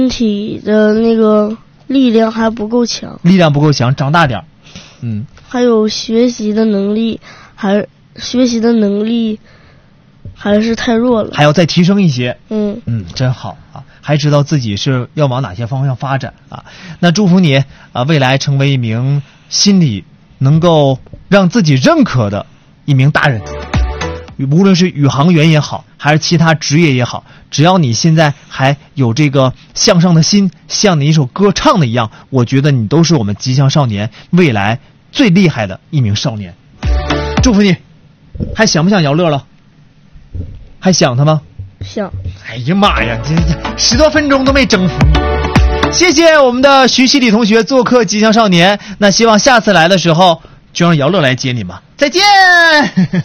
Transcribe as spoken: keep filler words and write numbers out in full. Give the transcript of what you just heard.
身体的那个力量还不够强， 力量不够强，长大点。嗯， 还有学习的能力，还学习的能力还是太弱了， 还要再提升一些。 嗯嗯，真好啊，还知道自己是要往哪些方向发展啊。那祝福你啊，未来成为一名心理能够让自己认可的一名大人。无论是宇航员也好，还是其他职业也好，只要你现在还有这个向上的心，像你一首歌唱的一样，我觉得你都是我们吉祥少年未来最厉害的一名少年。祝福你。还想不想姚乐了？还想他吗？ 想。 哎呀妈呀，这十多分钟都没征服你。谢谢我们的徐希礼同学做客吉祥少年，那希望下次来的时候就让姚乐来接你吧。再见。